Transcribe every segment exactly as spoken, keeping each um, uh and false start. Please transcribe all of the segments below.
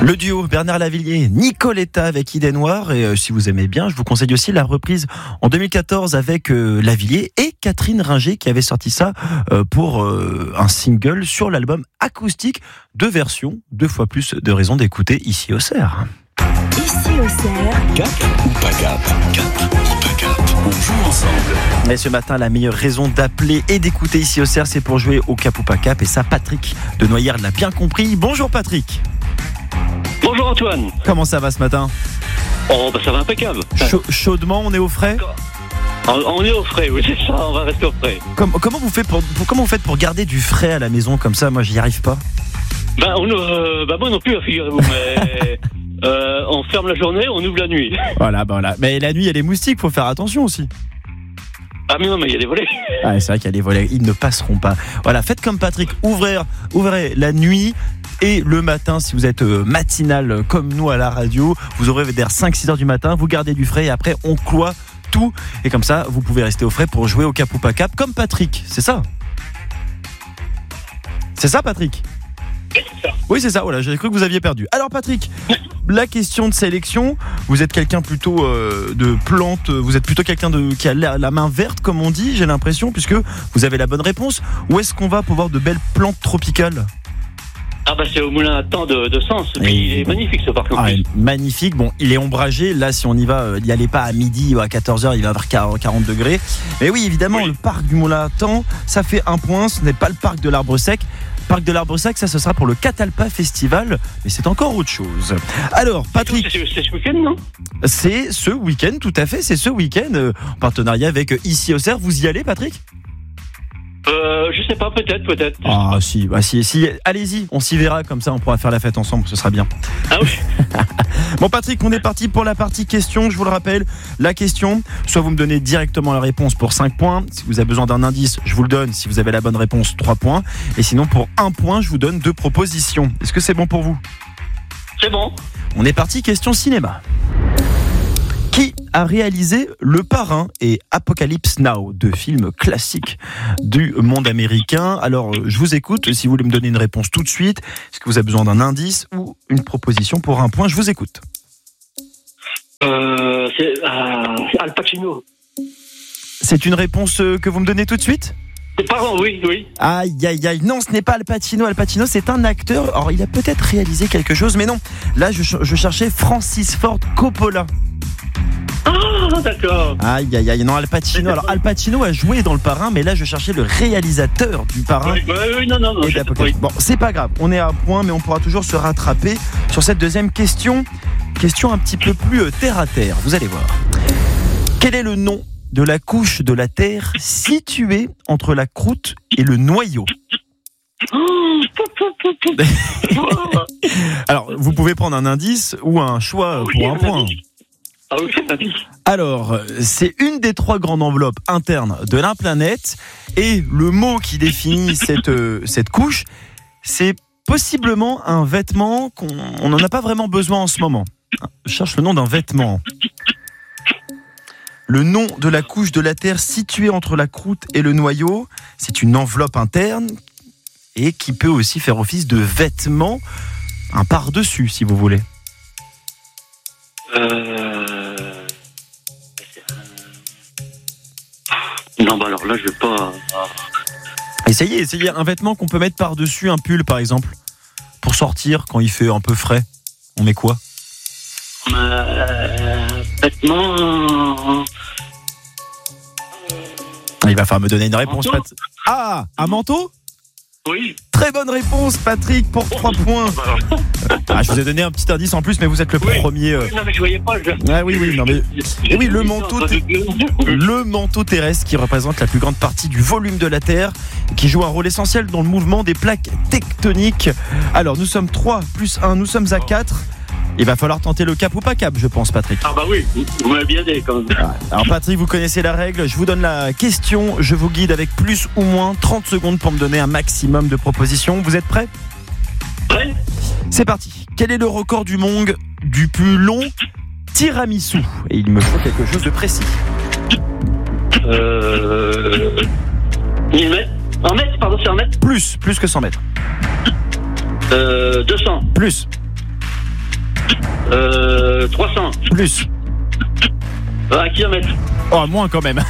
Le duo Bernard Lavilliers, Nicoletta avec Idée Noire. Et euh, si vous aimez bien, je vous conseille aussi la reprise en deux mille quatorze avec euh, Lavilliers et Catherine Ringer qui avait sorti ça euh, pour euh, un single sur l'album acoustique. Deux versions, deux fois plus de raisons d'écouter ici au Cerf. Ici au Cerf. Cap ou pas cap? Cap ou pas cap? On joue ensemble. Et ce matin, la meilleure raison d'appeler et d'écouter ici au Cerf, c'est pour jouer au Cap ou pas cap. Et ça, Patrick de Noyers l'a bien compris. Bonjour Patrick. Bonjour Antoine. Comment ça va ce matin? Oh bah ça va impeccable. Chaud, chaudement, on est au frais? On, on est au frais, oui c'est ça, on va rester au frais. Comme, comment, vous faites pour, pour, comment vous faites pour garder du frais à la maison comme ça? Moi j'y arrive pas. Bah, on, euh, bah moi non plus, figurez-vous, mais euh, on ferme la journée, on ouvre la nuit. Voilà, bah voilà. Mais la nuit il y a les moustiques, faut faire attention aussi. Ah mais non, mais il y a des volets. Ah, c'est vrai qu'il y a des volets, ils ne passeront pas. Voilà, faites comme Patrick, ouvrez, ouvrez la nuit et le matin, si vous êtes matinal comme nous à la radio, vous aurez vers cinq six heures du matin, vous gardez du frais et après on cloie tout. Et comme ça, vous pouvez rester au frais pour jouer au Cap ou pas cap comme Patrick, c'est ça? C'est ça Patrick? Oui, c'est ça, voilà, j'ai cru que vous aviez perdu. Alors Patrick, la question de sélection, vous êtes quelqu'un plutôt euh, de plante, vous êtes plutôt quelqu'un de, qui a la, la main verte comme on dit, j'ai l'impression, puisque vous avez la bonne réponse. Où est-ce qu'on va pour voir de belles plantes tropicales? Ah bah c'est au moulin à temps de, de Sens, et puis il est magnifique ce parc en ah, plus. Magnifique, bon il est ombragé, là si on y va, n'y allez pas à midi ou à quatorze heures, il va avoir quarante degrés. Mais oui évidemment oui. Le parc du moulin à temps, ça fait un point, ce n'est pas le parc de l'Arbre Sec. Parc de l'Arbre Sec, ça ce sera pour le Catalpa Festival, mais c'est encore autre chose. Alors Patrick, c'est, c'est ce week-end non? C'est ce week-end, tout à fait, c'est ce week-end euh, en partenariat avec euh, Ici au Cerf. Vous y allez Patrick? Euh, je sais pas, peut-être, peut-être. Ah si, bah si, si, allez-y, on s'y verra, comme ça on pourra faire la fête ensemble, ce sera bien. Ah oui. Bon Patrick, on est parti pour la partie question, je vous le rappelle, la question, soit vous me donnez directement la réponse pour cinq points, si vous avez besoin d'un indice, je vous le donne, si vous avez la bonne réponse, trois points, et sinon pour un point, je vous donne deux propositions. Est-ce que c'est bon pour vous? C'est bon. On est parti, question cinéma. Qui a réalisé Le Parrain et Apocalypse Now, deux films classiques du monde américain? Alors, je vous écoute. Si vous voulez me donner une réponse tout de suite, est-ce que vous avez besoin d'un indice ou une proposition pour un point? Je vous écoute. Euh, c'est euh, Al Pacino. C'est une réponse que vous me donnez tout de suite? C'est Parrain, oui, oui. Aïe, aïe, aïe. Non, ce n'est pas Al Pacino. Al Pacino, c'est un acteur. Alors, il a peut-être réalisé quelque chose, mais non. Là, je, je cherchais Francis Ford Coppola. Ah, d'accord. Aïe, aïe, aïe. Non, Al Pacino. Alors, Al Pacino a joué dans Le Parrain, mais là, je cherchais le réalisateur du Parrain. Oui, oui, oui non, non, non. Et oui. Bon, c'est pas grave. On est à un point, mais on pourra toujours se rattraper sur cette deuxième question. Question un petit peu plus terre à terre. Vous allez voir. Quel est le nom de la couche de la Terre située entre la croûte et le noyau? Alors, vous pouvez prendre un indice ou un choix pour un point. Ah oui, c'est un indice. Alors, c'est une des trois grandes enveloppes internes de la planète et le mot qui définit cette, euh, cette couche, c'est possiblement un vêtement qu'on n'en a pas vraiment besoin en ce moment. Je cherche le nom d'un vêtement. Le nom de la couche de la Terre située entre la croûte et le noyau, c'est une enveloppe interne et qui peut aussi faire office de vêtement, un par-dessus si vous voulez. Euh... Non, bah alors là, je vais pas... Essayez, essayez un vêtement qu'on peut mettre par-dessus un pull par exemple, pour sortir quand il fait un peu frais. On met quoi? Euh... Vêtement... Il va falloir me donner une réponse. Pat... Ah, un manteau? Oui. Très bonne réponse, Patrick, pour trois points. Ah, je vous ai donné un petit indice en plus, mais vous êtes le oui. premier. Euh... Oui, non, mais je voyais pas. Je... Ah oui, oui, non mais. Et oui, le manteau, t... le manteau terrestre qui représente la plus grande partie du volume de la Terre, qui joue un rôle essentiel dans le mouvement des plaques tectoniques. Alors, nous sommes trois plus un, nous sommes à quatre. Il va falloir tenter le cap ou pas cap, je pense, Patrick. Ah bah oui, vous m'avez bien dit quand même. Alors Patrick, vous connaissez la règle, je vous donne la question, je vous guide avec plus ou moins trente secondes pour me donner un maximum de propositions. Vous êtes prêts? Prêt. C'est parti. Quel est le record du monde du plus long tiramisu? Et il me faut quelque chose de précis. Euh... mille mètres. Un mètre, pardon, c'est un mètre. Plus, plus que cent mètres. Euh... deux cents. Plus. Euh, trois cents. Plus. Un kilomètre. Oh, moins quand même.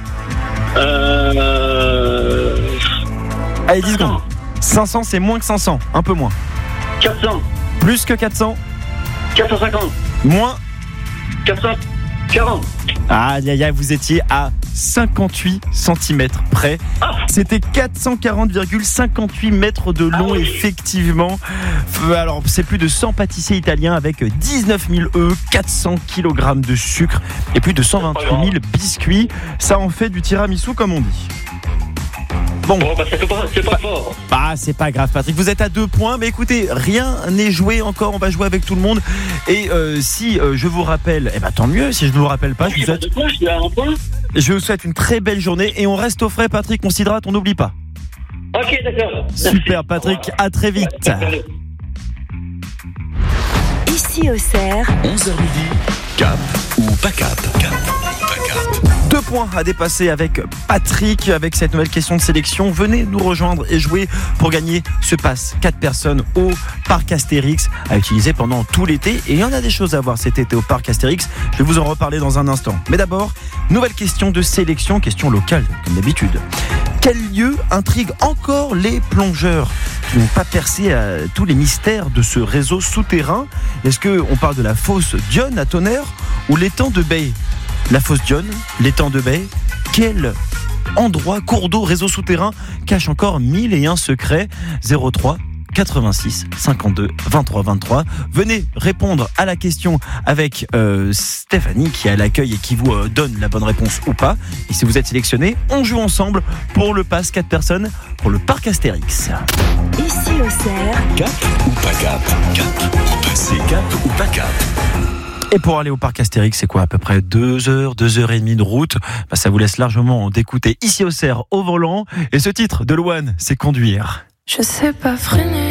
Euh, Allez, dix secondes. cinq cents, c'est moins que cinq cents. Un peu moins. quatre cents. Plus que quatre cents. quatre cent cinquante. Moins. quatre cent quarante. Ah, aïe, aïe, aïe, vous étiez à cinquante-huit centimètres près. Ah. C'était quatre cent quarante virgule cinquante-huit mètres de long, Ah oui. effectivement. Alors, c'est plus de cent pâtissiers italiens avec dix-neuf mille œufs, quatre cents kilogrammes de sucre et plus de cent vingt-huit mille biscuits. Ça en fait du tiramisu, comme on dit. Bon, Bon, bah, c'est pas, c'est pas fort. bah, c'est pas grave, Patrick. Vous êtes à deux points, mais écoutez, rien n'est joué encore. On va jouer avec tout le monde. Et euh, si euh, je vous rappelle, eh ben, tant mieux. Si je ne vous rappelle pas, je vous, souhaite, De quoi, je suis à un point. je vous souhaite une très belle journée. Et on reste au frais, Patrick. On s'hydrate, on n'oublie pas. Ok, d'accord. Super, Patrick. À très vite. Ici Auxerre, onze heures midi, cap ou pas cap. Cap ou pas cap. Deux points à dépasser avec Patrick, avec cette nouvelle question de sélection. Venez nous rejoindre et jouer pour gagner ce pass quatre personnes au parc Astérix à utiliser pendant tout l'été. Et il y en a des choses à voir cet été au parc Astérix. Je vais vous en reparler dans un instant. Mais d'abord, nouvelle question de sélection, question locale comme d'habitude. Quel lieu intrigue encore les plongeurs qui n'ont pas percé à tous les mystères de ce réseau souterrain? Est-ce qu'on parle de la fosse Dionne à Tonnerre ou l'étang de Bay? La fosse Dionne, l'étang de Bay, quel endroit, cours d'eau, réseau souterrain cache encore mille et un secrets? Zéro trois quatre-vingt-six cinquante-deux vingt-trois vingt-trois. Venez répondre à la question avec euh, Stéphanie qui est à l'accueil et qui vous euh, donne la bonne réponse ou pas. Et si vous êtes sélectionné, on joue ensemble pour le pass quatre personnes pour le parc Astérix. ici Auxerre, Cap ou pas cap. Cap ou pas c'est cap ou pas cap. Et pour aller au parc Astérix, c'est quoi, à peu près deux heures, deux heures et demie de route? Bah, ça vous laisse largement d'écouter Ici Auxerre au volant. Et ce titre de Louane, c'est Conduire. Je sais pas freiner.